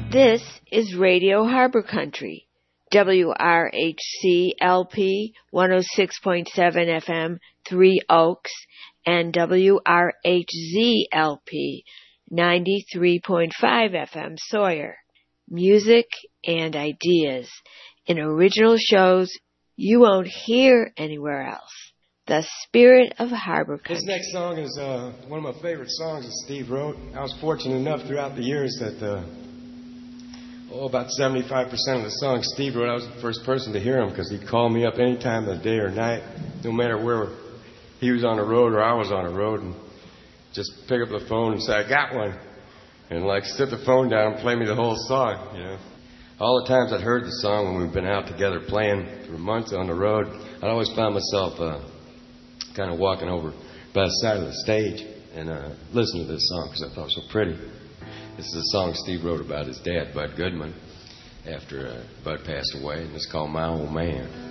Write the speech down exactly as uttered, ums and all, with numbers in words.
This is Radio Harbor Country, W R H C L P one oh six point seven F M, Three Oaks, and W R H Z L P ninety-three point five F M, Sawyer. Music and ideas in original shows you won't hear anywhere else. The spirit of Harbor Country. This next song is uh, one of my favorite songs that Steve wrote. I was fortunate enough throughout the years that... Uh, Oh, about seventy-five percent of the songs Steve wrote, I was the first person to hear him because he'd call me up any time of the day or night, no matter where he was on the road or I was on the road, and just pick up the phone and say, I got one. And, like, sit the phone down and play me the whole song, you know. All the times I'd heard the song when we've been out together playing for months on the road, I'd always found myself uh, kind of walking over by the side of the stage and uh, listening to this song because I thought it was so pretty. This is a song Steve wrote about his dad, Bud Goodman, after uh, Bud passed away, and it's called My Old Man.